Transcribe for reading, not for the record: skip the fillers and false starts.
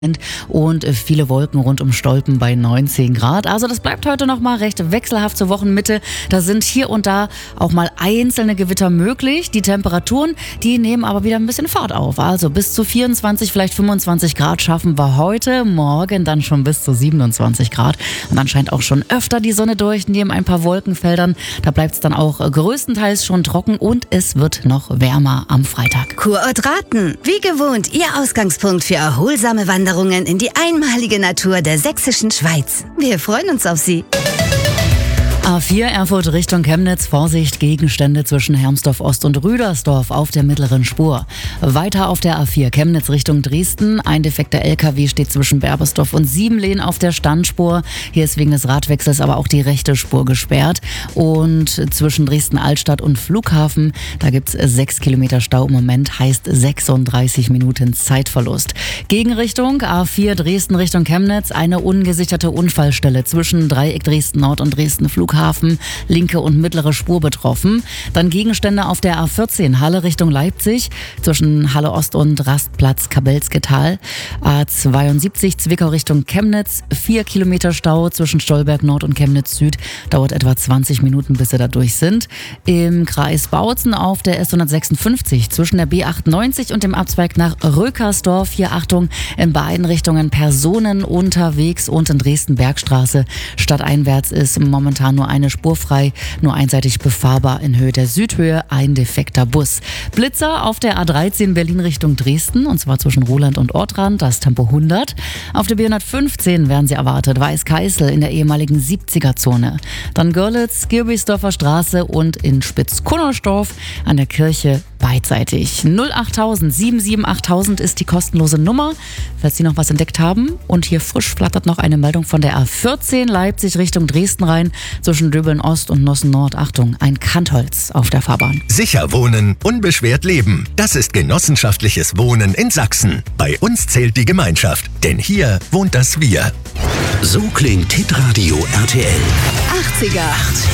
Und viele Wolken rund um Stolpen bei 19 Grad. Also das bleibt heute noch mal recht wechselhaft zur Wochenmitte. Da sind hier und da auch mal einzelne Gewitter möglich. Die Temperaturen, die nehmen aber wieder ein bisschen Fahrt auf. Also bis zu 24, vielleicht 25 Grad schaffen wir heute. Morgen dann schon bis zu 27 Grad. Und dann scheint auch schon öfter die Sonne durch, neben ein paar Wolkenfeldern. Da bleibt es dann auch größtenteils schon trocken und es wird noch wärmer am Freitag. Kurort Raten. Wie gewohnt, Ihr Ausgangspunkt für erholsame Wanderungen in die einmalige Natur der sächsischen Schweiz. Wir freuen uns auf Sie. A4 Erfurt Richtung Chemnitz, Vorsicht, Gegenstände zwischen Hermsdorf Ost und Rüdersdorf auf der mittleren Spur. Weiter auf der A4 Chemnitz Richtung Dresden, ein defekter LKW steht zwischen Berbersdorf und Siebenlehn auf der Standspur. Hier ist wegen des Radwechsels aber auch die rechte Spur gesperrt. Und zwischen Dresden-Altstadt und Flughafen, da gibt's 6 Kilometer Stau im Moment, heißt 36 Minuten Zeitverlust. Gegenrichtung A4 Dresden Richtung Chemnitz, eine ungesicherte Unfallstelle zwischen Dreieck Dresden Nord und Dresden Flughafen, linke und mittlere Spur betroffen. Dann Gegenstände auf der A14 Halle Richtung Leipzig, zwischen Halle Ost und Rastplatz Kabelsketal. A72 Zwickau Richtung Chemnitz, 4 Kilometer Stau zwischen Stolberg Nord und Chemnitz Süd, dauert etwa 20 Minuten, bis sie da durch sind. Im Kreis Bautzen auf der S156 zwischen der B98 und dem Abzweig nach Rökersdorf, hier Achtung, in beiden Richtungen Personen unterwegs und in Dresden-Bergstraße stadteinwärts ist momentan nur eine Spur frei, nur einseitig befahrbar in Höhe der Südhöhe, ein defekter Bus. Blitzer auf der A13 Berlin Richtung Dresden, und zwar zwischen Roland und Ortrand, das Tempo 100. Auf der B115 werden sie erwartet, Weißkeißel in der ehemaligen 70er-Zone. Dann Görlitz, Girbiesdorfer Straße und in Spitz-Kunnersdorf an der Kirche beidseitig. 08000 778 ist die kostenlose Nummer, falls Sie noch was entdeckt haben. Und hier frisch flattert noch eine Meldung von der A14 Leipzig Richtung Dresden rein, zwischen Döbeln Ost und Nossen Nord. Achtung, ein Kantholz auf der Fahrbahn. Sicher wohnen, unbeschwert leben. Das ist genossenschaftliches Wohnen in Sachsen. Bei uns zählt die Gemeinschaft, denn hier wohnt das Wir. So klingt Hitradio RTL. 80er.